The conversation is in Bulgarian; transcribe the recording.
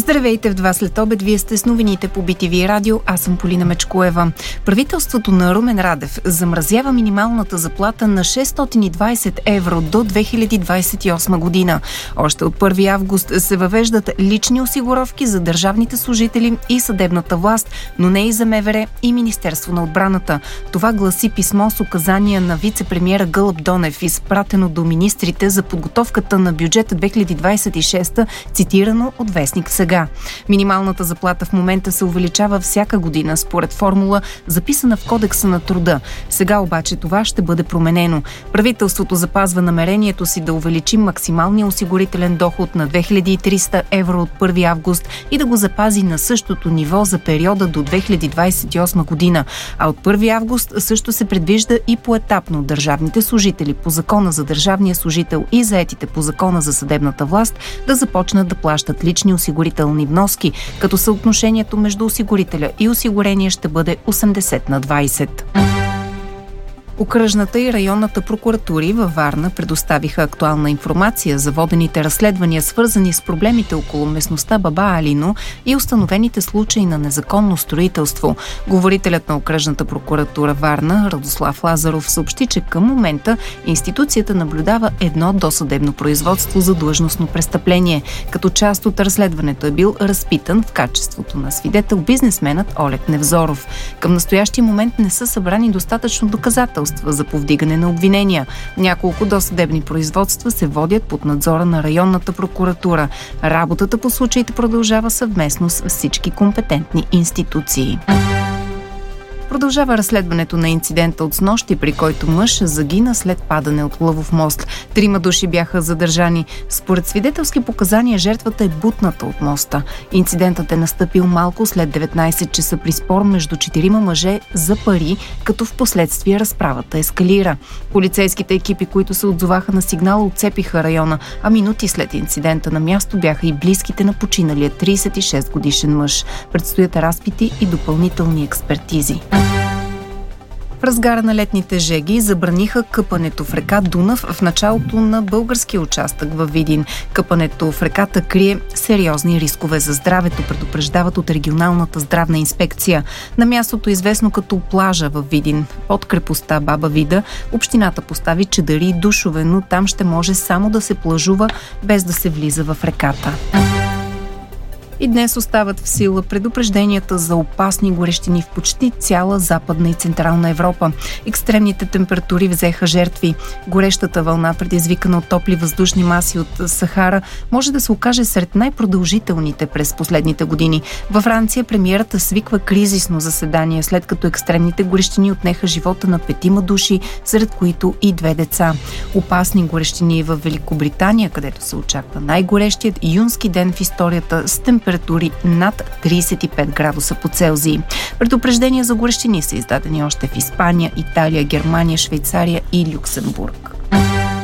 Здравейте в 2 след обед, вие сте с новините по BTV Радио, аз съм Полина Мечкоева. Правителството на Румен Радев замразява минималната заплата на 620 евро до 2028 година. Още от 1 август се въвеждат лични осигуровки за държавните служители и съдебната власт, но не и за МВР и Министерство на отбраната. Това гласи писмо с указания на вице-премиера Гълъб Донев, изпратено до министрите за подготовката на бюджета 2026, цитирано от вестник Сега. Минималната заплата в момента се увеличава всяка година според формула, записана в Кодекса на труда. Сега обаче това ще бъде променено. Правителството запазва намерението си да увеличи максималния осигурителен доход на 2300 евро от 1 август и да го запази на същото ниво за периода до 2028 година. А от 1 август също се предвижда и поетапно държавните служители по Закона за държавния служител и заетите по Закона за съдебната власт да започнат да плащат лични осигурителни вноски, като съотношението между осигурителя и осигурения ще бъде 80/20. Окръжната и районната прокуратури във Варна предоставиха актуална информация за водените разследвания, свързани с проблемите около местността Баба Алино и установените случаи на незаконно строителство. Говорителят на Окръжната прокуратура Варна, Радослав Лазаров, съобщи, че към момента институцията наблюдава едно досъдебно производство за длъжностно престъпление. Като част от разследването е бил разпитан в качеството на свидетел бизнесменът Олег Невзоров. Към настоящия момент не са събрани достатъчно доказателства за повдигане на обвинения. Няколко досъдебни производства се водят под надзора на районната прокуратура. Работата по случаите продължава съвместно с всички компетентни институции. Продължава разследването на инцидента от снощи, при който мъж загина след падане от Лъвов мост. 3 души бяха задържани. Според свидетелски показания жертвата е бутната от моста. Инцидентът е настъпил малко след 19 часа при спор между 4 мъже за пари, като в последствие разправата ескалира. Полицейските екипи, които се отзоваха на сигнала, отцепиха района, а минути след инцидента на място бяха и близките на починалия 36-годишен мъж. Предстоят разпити и допълнителни експертизи. В разгара на летните жеги забраниха къпането в река Дунав в началото на българския участък във Видин. Къпането в реката крие сериозни рискове за здравето, предупреждават от регионалната здравна инспекция. На мястото, известно като плажа във Видин, под крепостта Баба Вида, общината постави чадъри и душове, но там ще може само да се плажува, без да се влиза в реката. И днес остават в сила предупрежденията за опасни горещини в почти цяла Западна и Централна Европа. Екстремните температури взеха жертви. Горещата вълна, предизвикана от топли въздушни маси от Сахара, може да се окаже сред най-продължителните през последните години. Във Франция премиерата свиква кризисно заседание, след като екстремните горещини отнеха живота на 5 души, сред които и 2 деца. Опасни горещини в Великобритания, където се очаква най-горещият юнски ден в историята с температури над 35 градуса по Целзий. Предупреждения за горещини са издадени още в Испания, Италия, Германия, Швейцария и Люксембург.